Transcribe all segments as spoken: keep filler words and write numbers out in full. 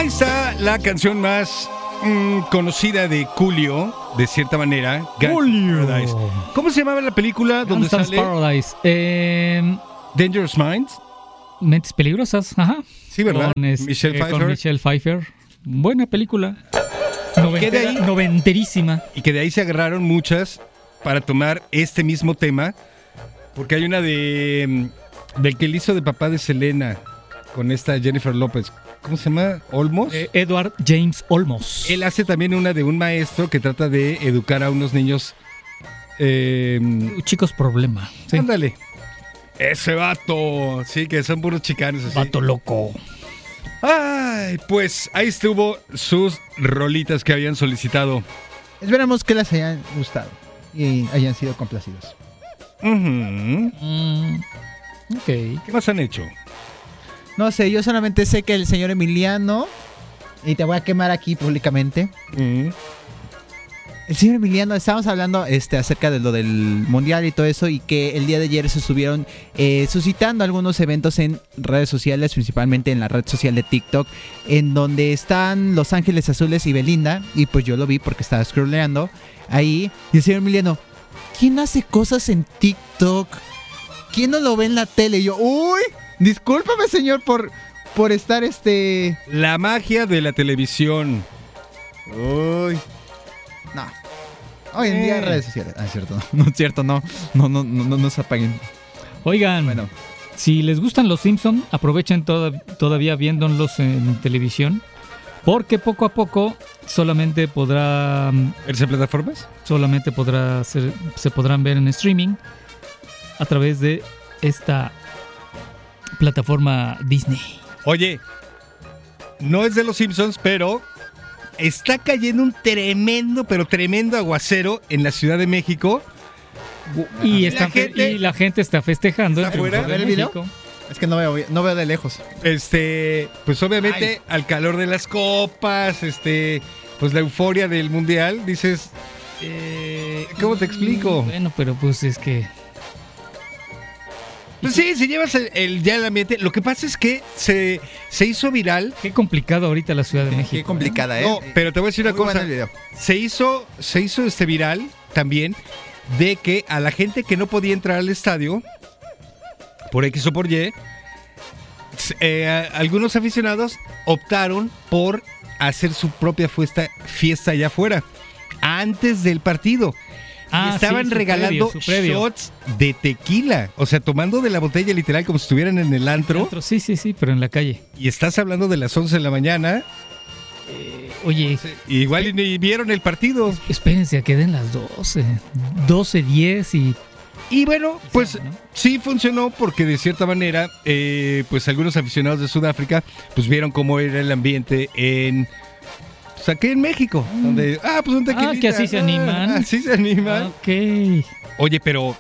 Ahí está la canción más mm, conocida de Coolio, de cierta manera. Coolio. Paradise. ¿Cómo se llamaba la película donde Gangsta's sale Paradise. Eh, Dangerous Minds? Mentes peligrosas, ajá. Sí, ¿verdad? Con, este, Michelle Pfeiffer. Con Michelle Pfeiffer. Buena película. Noventera, de ahí? noventerísima. Y que de ahí se agarraron muchas para tomar este mismo tema. Porque hay una de del que él hizo de papá de Selena con esta Jennifer López. ¿Cómo se llama? ¿Olmos? Eh, Edward James Olmos. Él hace también una de un maestro que trata de educar a unos niños. Eh, Chicos problema. Sí. Ándale. Ese vato. Sí, que son puros chicanos así. Vato loco. Ay, pues ahí estuvo sus rolitas que habían solicitado. Esperamos que les hayan gustado y hayan sido complacidos. Uh-huh. Mm, ok. ¿Qué más han hecho? No sé, yo solamente sé que el señor Emiliano, y te voy a quemar aquí públicamente. Uh-huh. El señor Emiliano, estábamos hablando este, acerca de lo del mundial y todo eso, y que el día de ayer se estuvieron eh, suscitando algunos eventos en redes sociales, principalmente en la red social de TikTok, en donde están Los Ángeles Azules y Belinda, y pues yo lo vi porque estaba scrolleando ahí, y el señor Emiliano, ¿quién hace cosas en TikTok? ¿Quién no lo ve en la tele? Y yo, uy, discúlpame señor por, por estar este... La magia de la televisión. Uy. No. Hoy en día Eh. redes sociales. Ah, es cierto. No, no es cierto, no. No, no, no, no, no se apaguen. Oigan, Bueno. si les gustan los Simpson, aprovechen toda- todavía viéndolos en televisión, porque poco a poco solamente podrá ¿Verse en plataformas? solamente podrá ser, se podrán ver en streaming a través de esta plataforma Disney. Oye, no es de los Simpsons, pero está cayendo un tremendo, pero tremendo aguacero en la Ciudad de México. Y, La está fe- gente- y la gente está festejando ¿Está el triunfo afuera? de ¿A ver el video? México. Es que no veo, no veo de lejos. Este, pues obviamente al calor de las copas, este, pues la euforia del mundial, dices, Eh, ¿cómo te explico? Bueno, pero pues es que Pues sí, si llevas el, el- ya el ambiente, lo que pasa es que se, se hizo viral. qué complicado ahorita la Ciudad de Qué, México. qué complicada, ¿eh? No, pero te voy a decir una Muy bueno cosa. el video. Se hizo, se hizo este viral también de que a la gente que no podía entrar al estadio, por X o por Y, s- eh, a- algunos aficionados optaron por hacer su propia fiesta, fiesta allá afuera, antes del partido. Ah, Y estaban sí, su regalando previo, su previo. shots de tequila, o sea, tomando de la botella literal como si estuvieran en el antro. Otro, sí, sí, sí, pero en la calle. Y estás hablando de las once de la mañana, Eh, oye, y igual y ni vieron el partido. espérense a que den las doce. doce, diez y... Y bueno, pues ¿no? sí funcionó porque de cierta manera, eh, pues algunos aficionados de Sudáfrica, pues vieron cómo era el ambiente en, pues aquí en México, donde, ah, pues un tequilita. Ah, que así se animan. Ah, así se animan. Ok. Oye, pero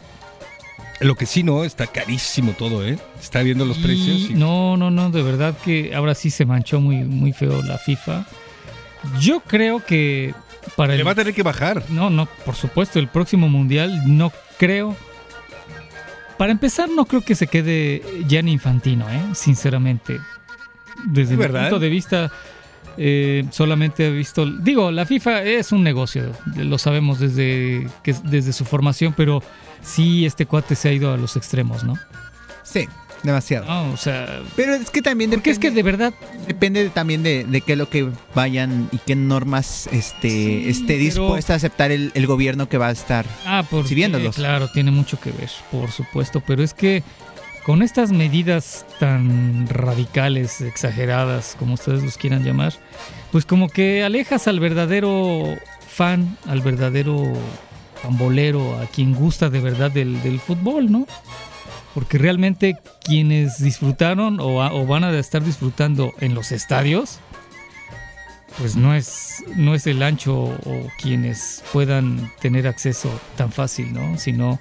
lo que sí no, está carísimo todo, ¿eh? Está viendo los Y precios. y- No, no, no, de verdad que ahora sí se manchó muy, muy feo la FIFA. Yo creo que para Le el... va a tener que bajar. No, no, por supuesto, el próximo mundial no creo... Para empezar, no creo que se quede Gianni Infantino, ¿eh? Sinceramente. Desde mi ¿Verdad? punto de vista, eh, solamente he visto... Digo, la FIFA es un negocio, lo sabemos desde, que, desde su formación, pero sí este cuate se ha ido a los extremos, ¿no? Sí, demasiado. No, o sea... Pero es que también Porque es que depende, de verdad... depende también de, de qué es lo que vayan y qué normas este, Sí, esté pero- dispuesta a aceptar el, el gobierno que va a estar. Ah, por Exhibiéndolos. claro, tiene mucho que ver, por supuesto, pero es que con estas medidas tan radicales, exageradas, como ustedes los quieran llamar, pues como que alejas al verdadero fan, al verdadero pambolero, a quien gusta de verdad del, del fútbol, ¿no? Porque realmente quienes disfrutaron o, a- o van a estar disfrutando en los estadios, pues no es, no es el ancho o quienes puedan tener acceso tan fácil, ¿no? Sino,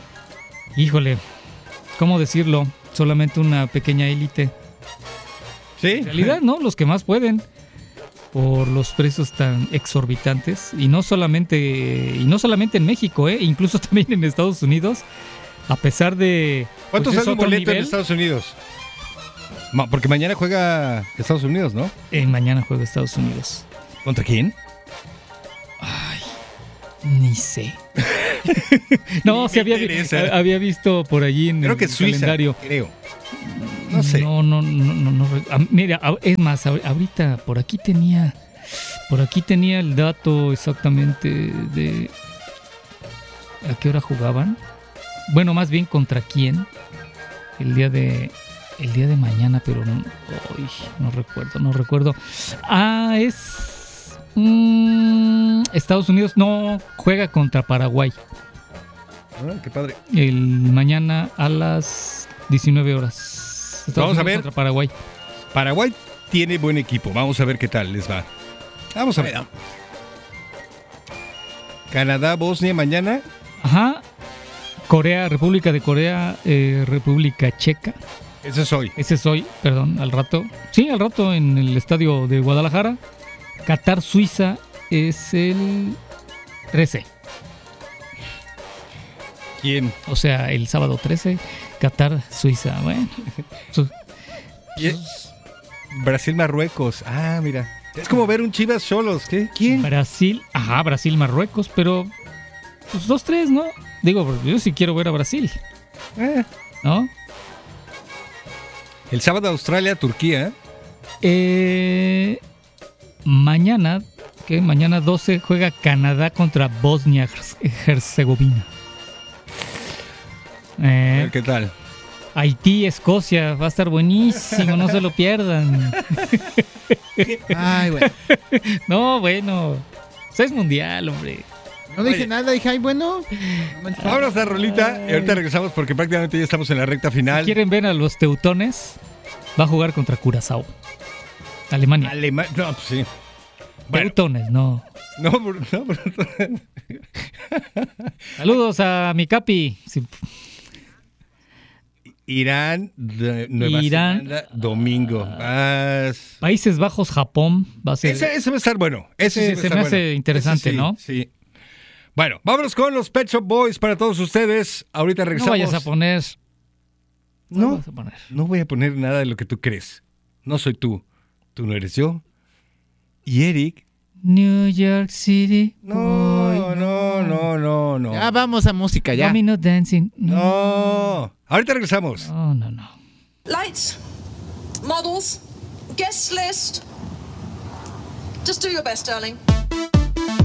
híjole, ¿cómo decirlo? Solamente una pequeña élite. Sí. En realidad, ¿no? Los que más pueden, por los precios tan exorbitantes. Y no solamente, y no solamente en México, ¿eh? Incluso también en Estados Unidos. A pesar de... ¿Cuánto pues, es sale un otro boleto en nivel. Estados Unidos? Ma- porque mañana juega Estados Unidos, ¿no? Eh, mañana juega Estados Unidos. ¿Contra quién? Ay, ni sé. No, Ni sí me había, vi- interesa. había visto por allí en Creo el que Suiza, calendario. creo. No sé. No, no, no, no, no re- ah, mira, ah, es más, ahor- ahorita por aquí tenía, por aquí tenía el dato exactamente de a qué hora jugaban. Bueno, más bien contra quién. El día de, el día de mañana, pero no, ay, no recuerdo, no recuerdo. Ah, es mm, Estados Unidos. No, juega contra Paraguay. Ah, qué padre. El mañana a las diecinueve horas. Estados Vamos a Unidos ver. contra Paraguay. Paraguay tiene buen equipo. Vamos a ver qué tal les va. Vamos a ver. Canadá, Bosnia mañana. Ajá. Corea, República de Corea, eh, República Checa. Ese es hoy. Ese es hoy, perdón, al rato. Sí, al rato en el estadio de Guadalajara. Qatar, Suiza es el trece. ¿Quién? O sea, el sábado trece. Qatar, Suiza. Bueno. Su- ¿Quién? Brasil, Marruecos. Ah, mira. Es como ver un Chivas Cholos. ¿Qué? ¿Quién? Brasil. Ajá, Brasil, Marruecos, pero pues dos tres, ¿no? Digo, yo sí quiero ver a Brasil, Ah, ¿no? el sábado Australia, Turquía. Eh, mañana, que mañana doce juega Canadá contra Bosnia-Herzegovina. A ver Eh, qué tal. Haití, Escocia, va a estar buenísimo, no se lo pierdan. Ay, güey. No, bueno, eso es mundial, hombre. No dije Oye. nada, dije, ay, bueno. Vámonos a Rolita y ahorita regresamos porque prácticamente ya estamos en la recta final. ¿Quieren ver a los teutones? Va a jugar contra Curazao, Alemania. Alemania. No, pues sí. Bueno, Teutones, no. no, por- no, por- Saludos a mi capi. Sí. Irán, de- Nueva Irán. Zelanda, domingo. Ah, es- Países Bajos, Japón, va a ser. ese, ese va a estar bueno. Ese sí Ese va a se estar me hace bueno. interesante, Ese sí, ¿no? Sí. Bueno, vámonos con los Pet Shop Boys para todos ustedes. Ahorita No regresamos. vayas a poner. No, vayas a poner. no voy a poner nada de lo que tú crees. No soy tú. Tú no eres yo. Y Eric. New York City. No, boy, no, no, no, no. Ya vamos a música, ya. Domino Dancing. No. Ahorita regresamos. No, no, no. Lights, models, guest list. Just do your best, darling.